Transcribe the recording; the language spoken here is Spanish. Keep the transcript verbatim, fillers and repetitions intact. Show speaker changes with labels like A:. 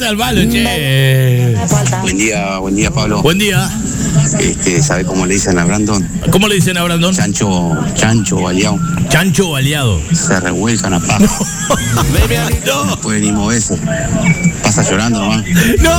A: al palo, che.
B: Buen día, buen día, Pablo.
A: Buen día.
B: Este, ¿sabe cómo le dicen a Brandon?
A: ¿Cómo le dicen a Brandon?
B: Chancho, chancho baleado.
A: Chancho baleado.
B: Se revuelcan a paja.
A: No.
B: No puede ni moverse. Pasa llorando nomás.
A: No.